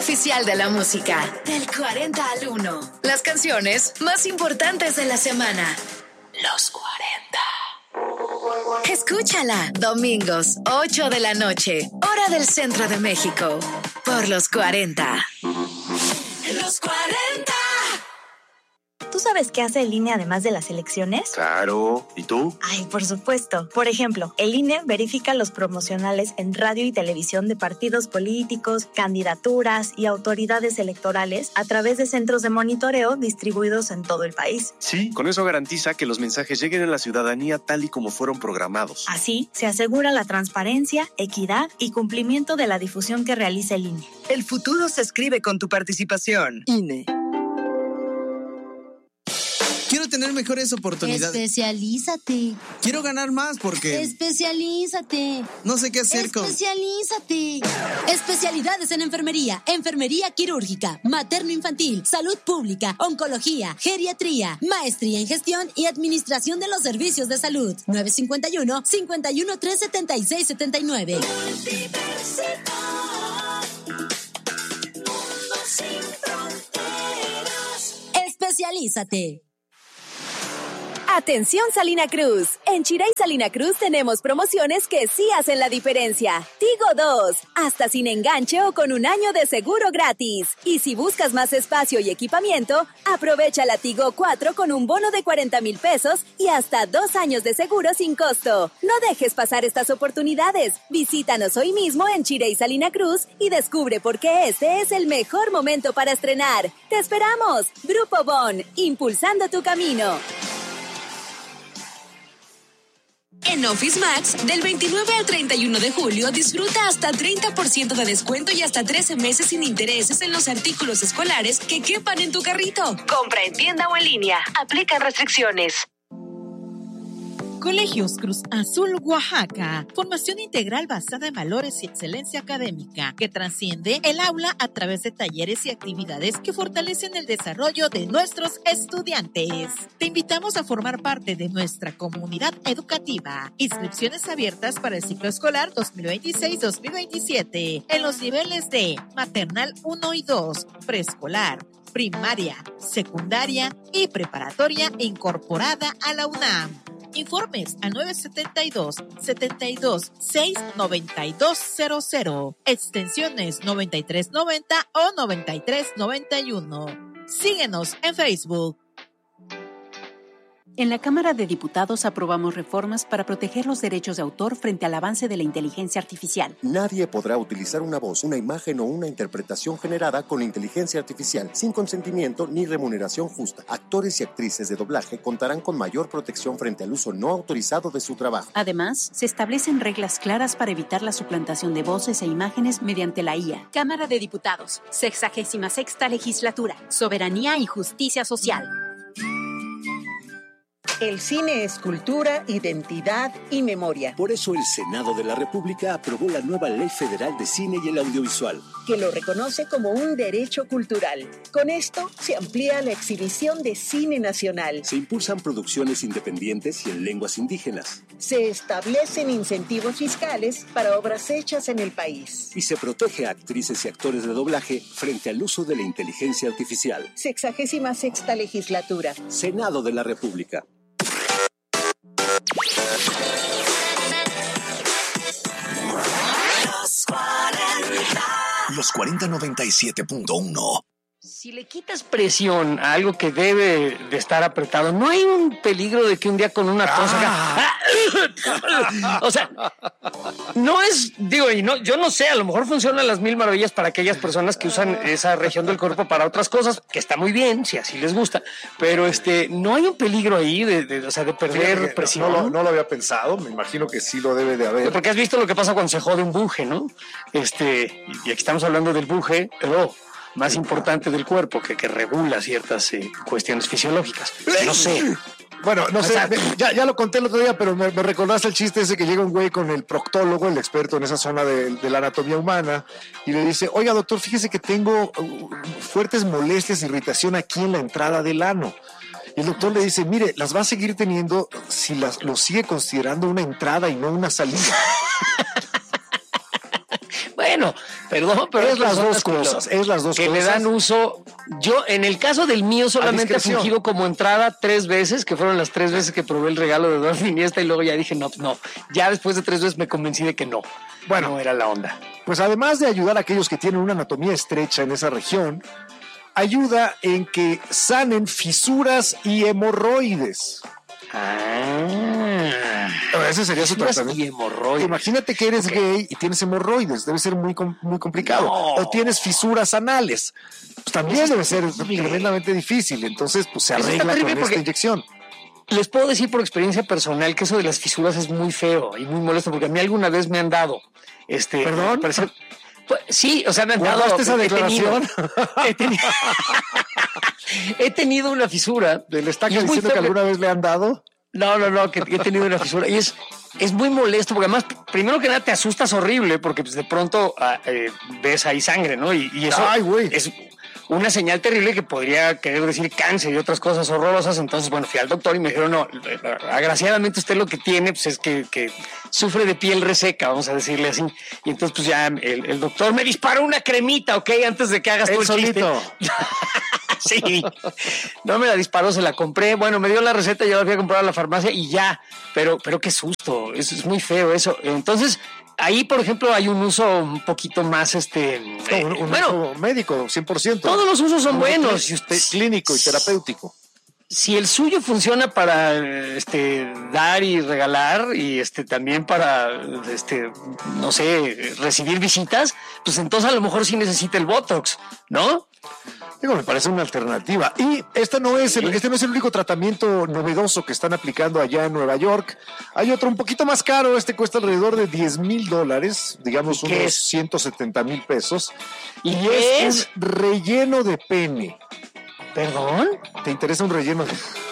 oficial de la música. Del 40 al 1. Las canciones más importantes de la semana. Los 40. Escúchala. Domingos, 8 de la noche. Hora del Centro de México. Por los 40. Los 40. ¿Tú sabes qué hace el INE además de las elecciones? Claro. ¿Y tú? Ay, por supuesto. Por ejemplo, el INE verifica los promocionales en radio y televisión de partidos políticos, candidaturas y autoridades electorales a través de centros de monitoreo distribuidos en todo el país. Sí, con eso garantiza que los mensajes lleguen a la ciudadanía tal y como fueron programados. Así, se asegura la transparencia, equidad y cumplimiento de la difusión que realiza el INE. El futuro se escribe con tu participación. INE. Quiero tener mejores oportunidades. Especialízate. Quiero ganar más porque... Especialízate. No sé qué hacer con... Especialízate. Especialidades en enfermería, enfermería quirúrgica, materno-infantil, salud pública, oncología, geriatría, maestría en gestión y administración de los servicios de salud. 951-513-7679. Especialízate. Atención Salina Cruz. En Chirey Salina Cruz tenemos promociones que sí hacen la diferencia. Tigo 2, hasta sin enganche o con un año de seguro gratis. Y si buscas más espacio y equipamiento, aprovecha la Tigo 4 con un bono de 40,000 pesos y hasta 2 años de seguro sin costo. No dejes pasar estas oportunidades. Visítanos hoy mismo en Chirey Salina Cruz y descubre por qué este es el mejor momento para estrenar. ¡Te esperamos! Grupo Bon, impulsando tu camino. En Office Max, del 29 al 31 de julio, disfruta hasta 30% de descuento y hasta 13 meses sin intereses en los artículos escolares que quepan en tu carrito. Compra en tienda o en línea. Aplican restricciones. Colegios Cruz Azul Oaxaca, formación integral basada en valores y excelencia académica, que trasciende el aula a través de talleres y actividades que fortalecen el desarrollo de nuestros estudiantes. Te invitamos a formar parte de nuestra comunidad educativa. Inscripciones abiertas para el ciclo escolar 2026-2027 en los niveles de maternal 1 y 2, preescolar, primaria, secundaria y preparatoria incorporada a la UNAM. Informes al 972-72-69200, extensiones 9390 o 9391. Síguenos en Facebook. En la Cámara de Diputados aprobamos reformas para proteger los derechos de autor frente al avance de la inteligencia artificial. Nadie podrá utilizar una voz, una imagen o una interpretación generada con inteligencia artificial sin consentimiento ni remuneración justa. Actores y actrices de doblaje contarán con mayor protección frente al uso no autorizado de su trabajo. Además, se establecen reglas claras para evitar la suplantación de voces e imágenes mediante la IA. Cámara de Diputados, 66ª Legislatura, Soberanía y Justicia Social. El cine es cultura, identidad y memoria. Por eso el Senado de la República aprobó la nueva Ley Federal de Cine y el Audiovisual, que lo reconoce como un derecho cultural. Con esto se amplía la exhibición de cine nacional. Se impulsan producciones independientes y en lenguas indígenas. Se establecen incentivos fiscales para obras hechas en el país. Y se protege a actrices y actores de doblaje frente al uso de la inteligencia artificial. 66ª Legislatura. Senado de la República. Los 4097.1. Si le quitas presión a algo que debe de estar apretado, no hay un peligro de que un día con una tos o sea, no es, digo, y no, yo no sé, a lo mejor funcionan las mil maravillas para aquellas personas que usan esa región del cuerpo para otras cosas, que está muy bien, si así les gusta, pero no hay un peligro ahí de perder presión. No lo había pensado, me imagino que sí lo debe de haber. Porque has visto lo que pasa cuando se jode un buje, ¿no? Y aquí estamos hablando del buje, pero más importante del cuerpo, que regula ciertas cuestiones fisiológicas. No sé. Bueno, no sé, ya lo conté el otro día, pero me recordaste el chiste ese que llega un güey con el proctólogo, el experto en esa zona de la anatomía humana, y le dice, oiga doctor, fíjese que tengo fuertes molestias, irritación aquí en la entrada del ano. Y el doctor le dice, mire, las va a seguir teniendo si lo sigue considerando una entrada y no una salida. bueno, perdón, pero es las dos cosas, que le dan uso. Yo, en el caso del mío, solamente he fungido como entrada 3 veces, que fueron las 3 veces que probé el regalo de Eduardo Iniesta, y luego ya dije, no. Ya después de 3 veces me convencí de que no. Bueno, no era la onda. Pues además de ayudar a aquellos que tienen una anatomía estrecha en esa región, ayuda en que sanen fisuras y hemorroides. Ese sería su tratamiento. Imagínate que eres gay y tienes hemorroides, debe ser muy complicado. No. O tienes fisuras anales, pues también debe ser tremendamente difícil. Entonces, pues se arregla con esta inyección. Les puedo decir por experiencia personal que eso de las fisuras es muy feo y muy molesto, porque a mí alguna vez me han dado. ¿Perdón? Pues, sí, o sea, me han dado. ¿Guardaste esa declaración? He tenido una fisura. ¿Le está diciendo que alguna vez le han dado? No, que he tenido una fisura. Y es muy molesto, porque además, primero que nada, te asustas horrible, porque pues, de pronto ves ahí sangre, ¿no? Y eso es una señal terrible que podría querer decir cáncer y otras cosas horrorosas. Entonces, bueno, fui al doctor y me dijeron, no, agraciadamente usted lo que tiene pues es que sufre de piel reseca, vamos a decirle así. Y entonces pues ya el doctor me disparó una cremita, ¿ok? Antes de que hagas todo el solito. Sí, no me la disparó, se la compré. Bueno, me dio la receta, yo la fui a comprar a la farmacia y ya. Pero qué susto, es muy feo eso. Entonces, ahí, por ejemplo, hay un uso un poquito más, un uso médico, 100%. Todos los usos son buenos. Si usted, clínico y terapéutico. Si el suyo funciona para dar y regalar y también para no sé, recibir visitas, pues entonces a lo mejor sí necesita el Botox, ¿no? Digo, me parece una alternativa. Y este no es el único tratamiento novedoso que están aplicando allá en Nueva York. Hay otro un poquito más caro. Cuesta alrededor de $10,000, digamos unos 170,000 pesos. Y es un relleno de pene. ¿Perdón? ¿Te interesa un relleno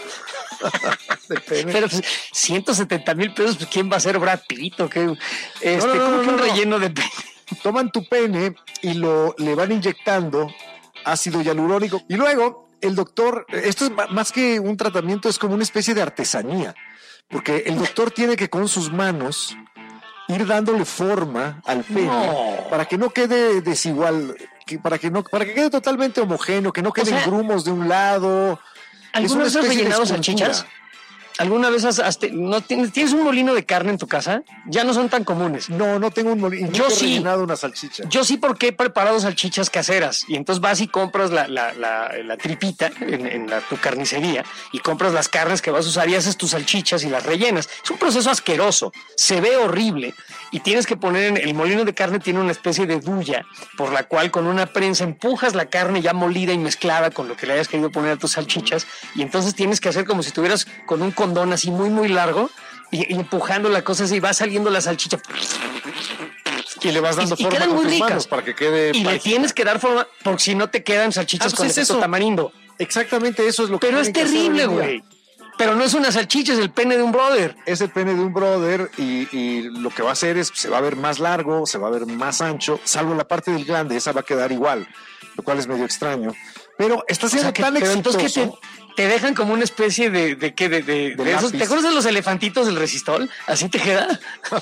de pene? Pero pues, 170,000 pesos, pues ¿quién va a ser Brad Pitt o qué? ¿Cómo que un relleno de pene? Toman tu pene y le van inyectando ácido hialurónico. Y luego el doctor, esto es más que un tratamiento, es como una especie de artesanía, porque el doctor tiene que con sus manos ir dándole forma al pene para que no quede desigual, para que quede totalmente homogéneo, que no queden grumos de un lado. ¿Alguna vez has rellenado salchichas? ¿Alguna vez tienes un molino de carne en tu casa? Ya no son tan comunes. No tengo un molino. Yo sí he rellenado una salchicha. Yo sí, porque he preparado salchichas caseras. Y entonces vas y compras la tripita en tu carnicería y compras las carnes que vas a usar y haces tus salchichas y las rellenas. Es un proceso asqueroso. Se ve horrible. Y tienes que poner el molino de carne tiene una especie de duya por la cual con una prensa empujas la carne ya molida y mezclada con lo que le hayas querido poner a tus salchichas. Y entonces tienes que hacer como si estuvieras con un condón así muy, muy largo y empujando la cosa así y va saliendo la salchicha. Y le vas dando forma con tus manos para que quede. Y le tienes que dar forma porque si no te quedan salchichas con efecto tamarindo. Exactamente, eso es lo que. Pero es terrible, güey. Pero no es una salchicha, es el pene de un brother. Es el pene de un brother y lo que va a hacer es, se va a ver más largo, se va a ver más ancho, salvo la parte del glande, esa va a quedar igual, lo cual es medio extraño. Pero está siendo tan exitoso. Entonces, ¿qué te dejan como una especie de esos? ¿Te acuerdas de los elefantitos del Resistol? ¿Así te queda?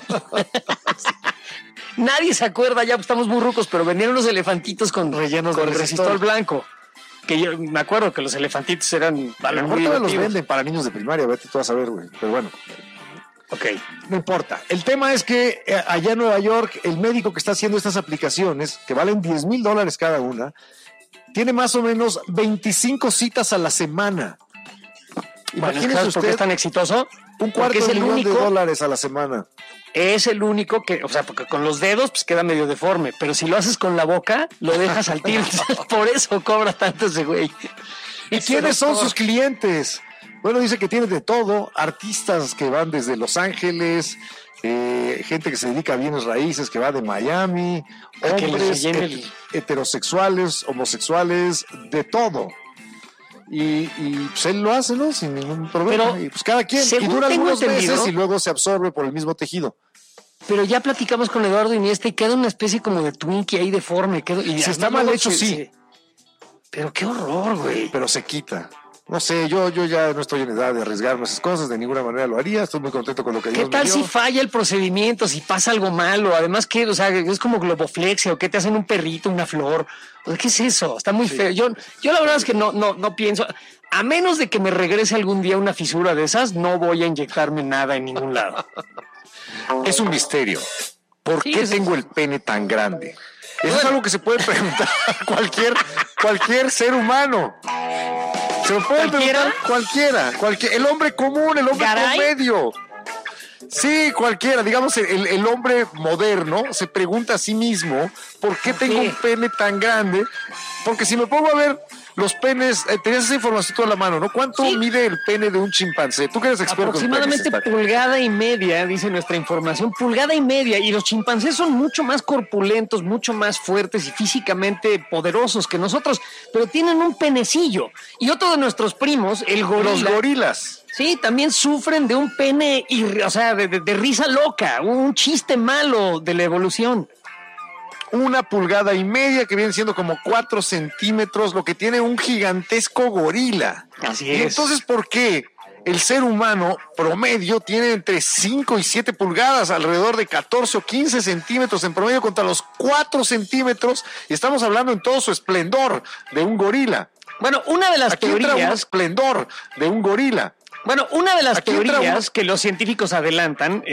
Nadie se acuerda ya, pues estamos muy rucos, pero venían unos elefantitos con rellenos de Resistol blanco. Que yo me acuerdo que los elefantitos eran... A lo mejor todavía los venden para niños de primaria, vete tú a saber, güey. Pero bueno. Ok. No importa. El tema es que allá en Nueva York, el médico que está haciendo estas aplicaciones, que valen $10,000 cada una, tiene más o menos 25 citas a la semana. Imagínese usted, ¿por qué es tan exitoso? $250,000 a la semana. Es el único que, o sea, porque con los dedos pues queda medio deforme, pero si lo haces con la boca, lo dejas al tiro. Por eso cobra tanto ese güey. ¿Y quiénes son sus clientes? Bueno, dice que tiene de todo, artistas que van desde Los Ángeles, gente que se dedica a bienes raíces, que va de Miami, hombres heterosexuales, homosexuales, de todo. Y pues él lo hace, ¿no? Sin ningún problema. Pero, y pues cada quien. Y dura algunos meses y luego se absorbe por el mismo tejido. Pero ya platicamos con Eduardo Iniesta y queda una especie como de Twinkie ahí deforme. Si está mal hecho, sí. Pero qué horror, güey. Pero se quita. No sé, yo ya no estoy en edad de arriesgarme esas cosas, de ninguna manera lo haría, estoy muy contento con lo que Dios ¿Qué tal me dio. si falla el procedimiento, si pasa algo malo? Además, ¿qué? O sea, es como globoflexia, o ¿qué te hacen un perrito, una flor? O sea, ¿qué es eso? Está muy feo. Yo la verdad es que no pienso, a menos de que me regrese algún día una fisura de esas, no voy a inyectarme nada en ningún lado. Es un misterio. ¿Por qué tengo el pene tan grande? Eso es algo que se puede preguntar a cualquier ser humano. Se lo puede preguntar cualquiera. El hombre común, el hombre promedio. Sí, cualquiera. Digamos, el hombre moderno se pregunta a sí mismo ¿por qué tengo un pene tan grande? Porque si me pongo a ver los penes, tenías esa información toda la mano, ¿no? ¿Cuánto mide el pene de un chimpancé? Tú que eres experto. Aproximadamente pulgada y media, dice nuestra información, pulgada y media. Y los chimpancés son mucho más corpulentos, mucho más fuertes y físicamente poderosos que nosotros, pero tienen un penecillo. Y otro de nuestros primos, el gorila. Los gorilas. Sí, también sufren de un pene, o sea, de risa loca, un chiste malo de la evolución. 1,5 pulgadas que viene siendo como 4 centímetros, lo que tiene un gigantesco gorila. Así y es. Entonces, ¿por qué el ser humano promedio tiene entre 5 y 7 pulgadas, alrededor de 14 o 15 centímetros en promedio contra los 4 centímetros? Y estamos hablando en todo su esplendor de un gorila. Bueno, una de las Aquí entra un teorías... esplendor de un gorila. Bueno, una de las teorías que los científicos adelantan